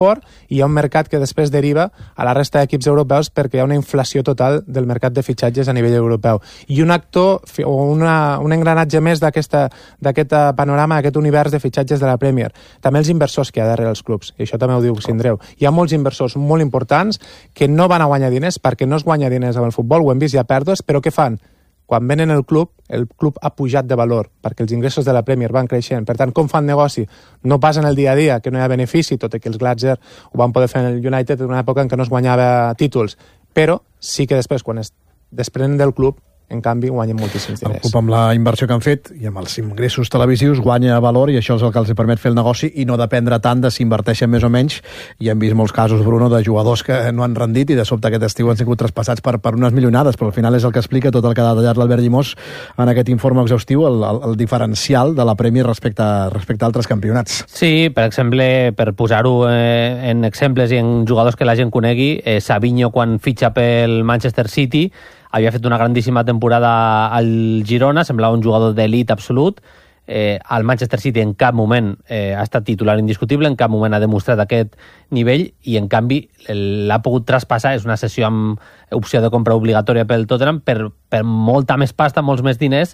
i hi ha un mercat que després deriva a la resta d'equips europeus perquè hi ha una inflació total del mercat de fitxatges a nivell europeu. I un actor o un engranatge més d'aquest panorama, d'aquest univers de fitxatges de la Premier. També els inversors que hi ha darrere els clubs, i això també ho diu Sindreu. Hi ha molts inversors molt importants que no van a guanyar diners perquè no es guanya diners amb el futbol, ho hem vist, hi ha pèrdues, però què fan? Quan venen el club ha pujat de valor, perquè els ingressos de la Premier van creixent. Per tant, com fan negoci? No passa en el dia a dia, que no hi ha benefici, tot i que els Glazer ho van poder fer en el United en una època en què no es guanyava títols. Però sí que després, quan es desprenen del club, en canvi, guanyen moltíssims diners. El club, amb la inversió que han fet i amb els ingressos televisius, guanya valor i això és el que els permet fer el negoci i no dependre tant de si inverteixen més o menys. I hem vist molts casos, Bruno, de jugadors que no han rendit i de sobte aquest estiu han sigut traspassats per unes milionades, però al final és el que explica tot el que ha detallat l'Albert Llimós en aquest informe exhaustiu, el diferencial de la Premier respecte a altres campionats. Sí, per exemple, per posar-ho en exemples i en jugadors que la gent conegui, Savinho, quan fitxa pel Manchester City, havia fet una grandíssima temporada al Girona, semblava un jugador d'elit absolut. Al Manchester City en cap moment ha estat titular indiscutible, en cap moment ha demostrat aquest nivell i en canvi l'ha pogut traspassar, és una cessió amb opció de compra obligatòria pel Tottenham per molta més pasta, molts més diners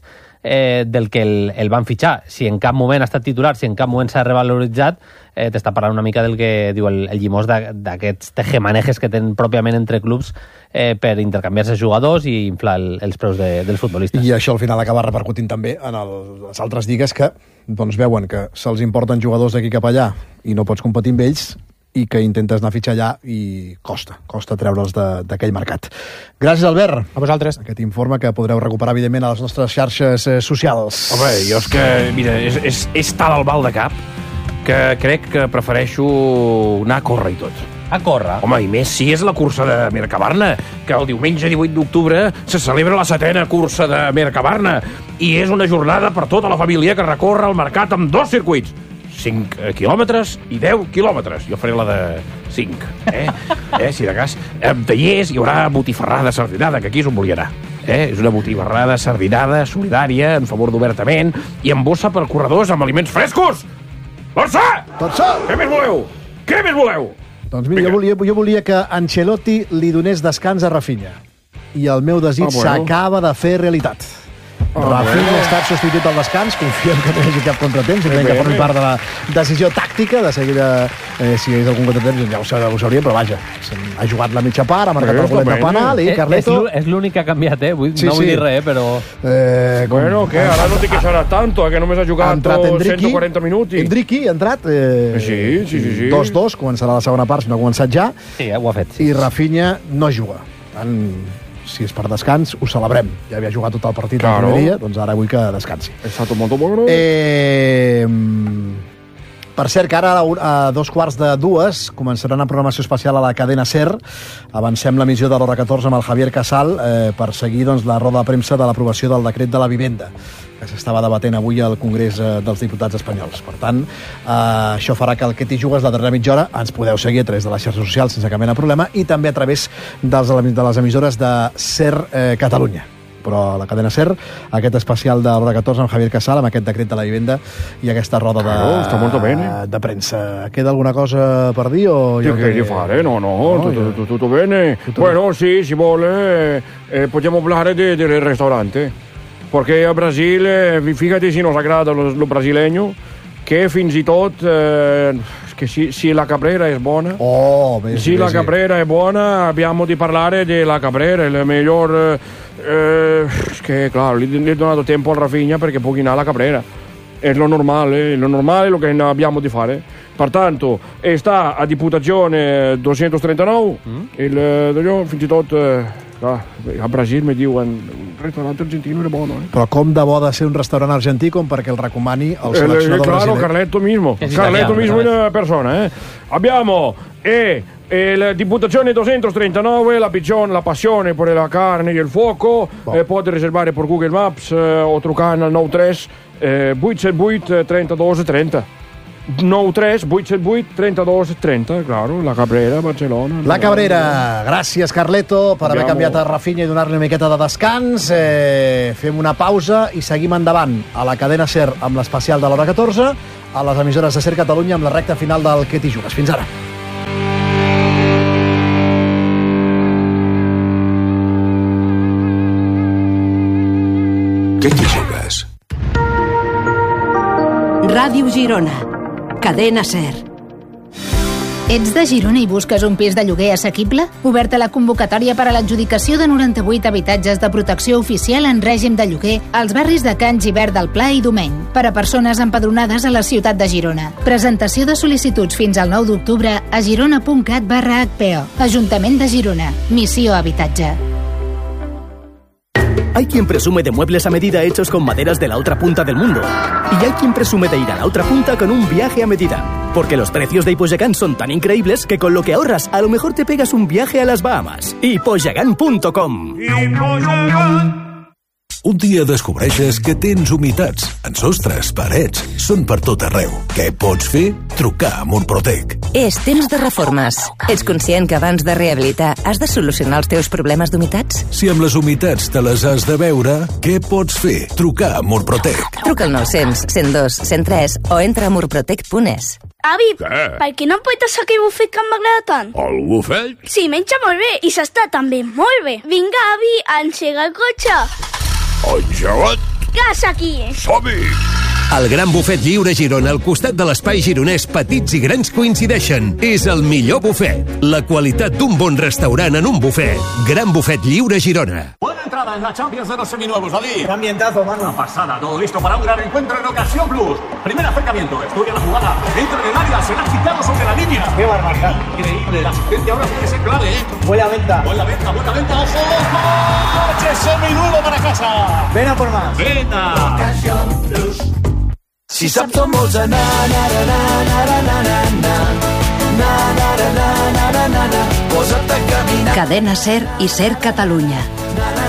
del que el van fitxar. Si en cap moment ha estat titular, si en cap moment s'ha revaloritzat, t'està parlant una mica del que diu el Llimós, d'aquests tejemanejes que tenen pròpiament entre clubs per intercanviar-se jugadors i inflar els preus dels futbolistes. I això al final acaba repercutint també en les altres lligues que veuen que se'ls importen jugadors d'aquí cap allà i no pots competir amb ells i que intentes anar a fitxar allà i costa treure'ls d'aquell mercat. Gràcies, Albert. A vosaltres. Aquest informe que podreu recuperar, evidentment, a les nostres xarxes socials. Home, jo és que, mira, és tal el mal de cap que crec que prefereixo anar a córrer i tot. A córrer? Home, i més si és la cursa de Mercabarna, que el diumenge 18 d'octubre se celebra la 7ª cursa de Mercabarna i és una jornada per tota la família que recorre el mercat amb 2 circuits. 5 quilòmetres i 10 quilòmetres. Jo faré la de 5, si de cas. Amb tallers hi haurà botifarrada sardinada, que aquí és on volia anar. És una botifarrada sardinada, solidària, en favor d'obertament, i amb bossa per corredors amb aliments frescos! Barça! Què més voleu? Què més voleu? Doncs mira, jo volia que Ancelotti li donés descans a Rafinha. I el meu desig s'acaba de fer realitat. Rafinha ha estat substituït al descans, confiem que no hi hagi cap contratemps, entenc que formi part de la decisió tàctica, de seguida, si hi hagués algun contratemps ja ho sabríem, però vaja, ha jugat la mitja part, ha marcat el golet de penal, i Carleto... És l'únic que ha canviat, no vull dir res, però... Bueno, què? Ara no te queixaràs tanto, que només ha jugat 140 minuts. Endriqui ha entrat, sí. 2-2, començarà la segona part, si no ha començat ja. Sí, ho ha fet. I Rafinha no juga. Si és per descans, ho celebrem. Ja havia jugat tot el partit el primer dia, doncs ara vull que descansi. Per cert, que ara a 2:15 començaran a programació especial a la cadena SER. Avancem l'emissió de l'Hora 14 amb el Javier Casal per seguir la roda de premsa de l'aprovació del decret de la vivenda que s'estava debatent avui al Congrés dels Diputats espanyols. Per tant, això farà que el que t'hi jugues la darrera mitja hora ens podeu seguir a través de les xarxes socials sense cap mena de problema i també a través de les emissores de SER Catalunya. Però a la cadena SER, aquest especial de l'Hora 14 amb Javier Casal, amb aquest decret de la vivenda i aquesta roda de premsa. Queda alguna cosa per dir? Che fare? No, tutto bene. Bueno, sì, si vuole, possiamo parlare del ristorante. Perché a Brasile, fíjate si nos agrada lo brasileño, che fins i tot, che si la caprera è buona, la caprera è buona, abbiamo di parlare della caprera, il miglior... che claro, gli ho donato tempo al Rafinha perché può chinare la caprera. È lo normale, lo che abbiamo di fare. Pertanto, sta a Diputazione 239, fins i tot... a Brasil mi diuen un restaurant argentino era buono. Però com de bo ha de ser un restaurant argentí com perquè el recomani el seleccionador brasiler? Carletto mismo una persona. Abbiamo la Diputazione 239, la passione per la carne e il fuoco. Potete riservare per Google Maps o trucant al 93 878 32 30. 93 878 32 30, claro, la Cabrera, Barcelona. La Cabrera, gràcies Carleto per haver canviat a Rafinha i donar-li una miqueta de descans. Fem una pausa i seguim endavant a la cadena SER amb l'especial de l'Hora 14, a les emissores de SER Catalunya amb la recta final del Que t'hi jugues. Fins ara. què t'hi jugues? Ràdio Girona. Cadena SER. Ets de Girona i busques un pis de lloguer assequible? Oberta la convocatòria per a l'adjudicació de 98 habitatges de protecció oficial en règim de lloguer als barris de Can Gibert del Pla i Domeny, per a persones empadronades a la ciutat de Girona. Presentació de sol·licituds fins al 9 d'octubre a girona.cat/HPO. Ajuntament de Girona. Missió Habitatge. Hay quien presume de muebles a medida hechos con maderas de la otra punta del mundo. Y hay quien presume de ir a la otra punta con un viaje a medida. Porque los precios de Hipoyacán son tan increíbles que con lo que ahorras a lo mejor te pegas un viaje a las Bahamas. Hipoyacán.com. Un dia descobreixes que tens humitats en sostres, parets, són per tot arreu. Què pots fer? Trucar a Murprotec. És temps de reformes. Ets conscient que abans de rehabilitar has de solucionar els teus problemes d'humitats? Si amb les humitats te les has de veure, què pots fer? Trucar a Murprotec. Truca al 900 102 103 o entra a murprotec.es. Avi, per què no em portes aquell bufet que m'agrada tant? El bufet? Sí, menja molt bé i s'està també molt bé. Vinga, avi, engega el cotxe. Engegat? Gas aquí. Som-hi! El Gran Bufet Lliure Girona, al costat de l'espai gironès, petits i grans coincideixen. És el millor bufet. La qualitat d'un bon restaurant en un bufet. Gran Bufet Lliure Girona. Buena entrada en la Champions de los seminuevos, David. Qué ambientazo, mano. Una pasada, todo listo para un gran encuentro en Ocasión Plus. Primer acercamiento, estudia la jugada. Entra en el área, se la ha quitado sobre la línea. Qué barbaridad. Increíble, la asistencia ahora puede ser clave, ¿eh? Buena venta. Buena venta, ojo. ¡Coche seminuevo para casa! Ven a por más. Venta. Ocasión Plus. Si saps on vols anar, posa't a caminar. Cadena SER i SER Catalunya.